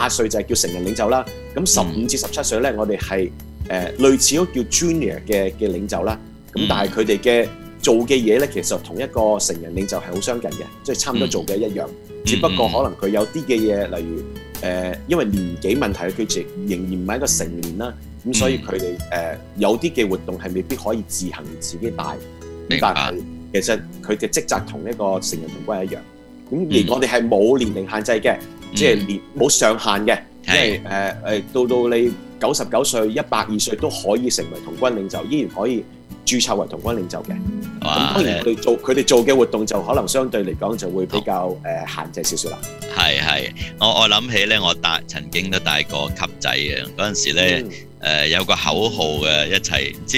歲就係叫成人領袖啦。咁15至17歲咧，我哋係類似嗰叫 junior 嘅領袖啦。咁但係佢哋嘅做嘅嘢咧，其實同一個成人領袖係好相近嘅，即係差唔多做嘅一樣。只不過可能佢有啲嘅嘢，例如因為年紀問題，佢仍然唔係一個成年啦。咁所以佢哋有啲嘅活動係未必可以自行自己帶。但係其實佢嘅職責同一個成人童軍一樣。咁而我哋係冇年齡限制嘅，即係冇上限嘅，即係到你99歲、102歲都可以成為童軍領袖，依然可以註冊為童軍領袖嘅。咁當然佢哋做嘅活動就可能相對嚟講就會比較限制少少啦。 係，我諗起咧，我曾經都帶過級仔嘅嗰陣時咧。有個口號嘅一齊，唔知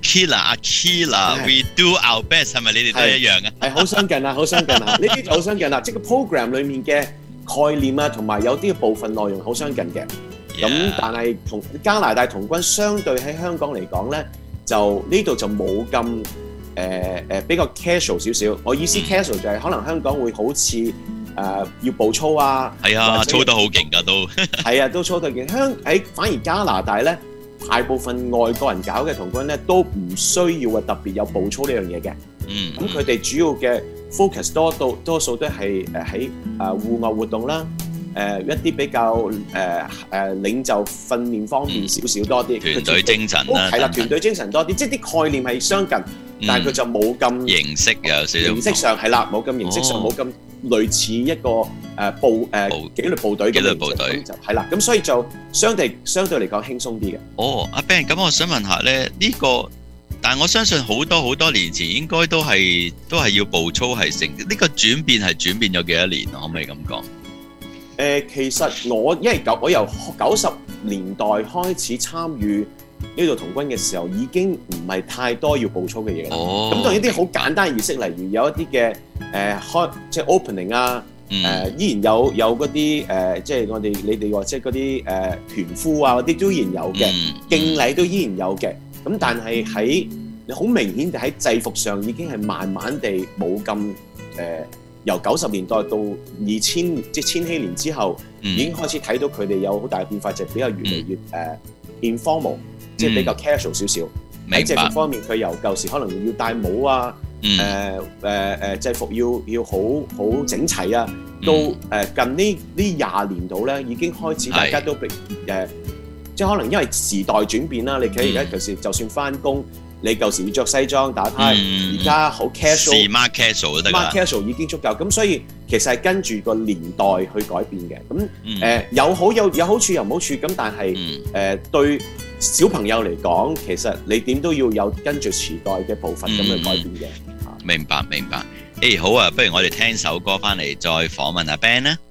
Akila，We do our best 係咪你哋都一樣嘅？係好相近啊，好相近啊！呢啲就好相近啦，即係個 program 裡面嘅概念啊，同埋有啲部分內容好相近嘅。咁但係同加拿大童軍相對喺香港嚟講咧，就呢度就冇咁比較 casual 少少。我意思 casual 就係可能香港會好似要步操啊，係啊，操得好勁㗎都，係啊，都操得勁。反而加拿大咧。大部分外國人搞嘅童軍咧，都唔需要特別有步操呢樣嘢嘅。咁佢哋主要嘅 focus 多數都係喺戶外活動啦，一啲比較領袖訓練方面少少多啲。團隊精神啦，係啦，團隊精神多啲，即係啲概念係相近，但係佢就冇咁形式有少少。形式上係啦，冇咁形式上冇咁類似一個紀律部隊嘅就係啦，咁所以就相對嚟講輕鬆啲嘅。 阿 Ben， 咁我想問下咧，呢個，但係我相信好多年前應該都係要步操係成，呢個轉變係轉變咗幾多年？可唔可以咁講？ 其實因為我由90年代開始參與呢度童軍嘅時候，已經唔係太多要步操嘅嘢啦。咁當然啲好簡單嘅儀式，例如有一啲嘅即係 opening 啊。依然有嗰啲即係你哋話即係嗰啲團呼啊嗰啲都依然有嘅，敬禮都依然有嘅。咁但係你好明顯地喺制服上已經係慢慢地冇咁由90年代到2000即係千禧年之後，已經開始睇到佢哋有好大嘅變化，就比較越嚟越informal，即係比較 casual 少少。喺制服方面，佢由舊時可能要戴帽啊。制服要好整齊啊！到近呢20年度咧，已經開始大家都即係可能因為時代轉變啦。你睇而家舊時就算返工，你舊時要着西裝打呔，而家好 casual，smart casual 都得㗎。 smart casual 已經足夠，咁所以其實係跟住個年代去改變嘅。咁有好處有唔好處，咁但係對小朋友嚟講，其實你點都要有跟住時代嘅步伐咁去改變嘅。 明白。好啊，不如我哋聽首歌翻嚟再訪問阿 Ben 啦。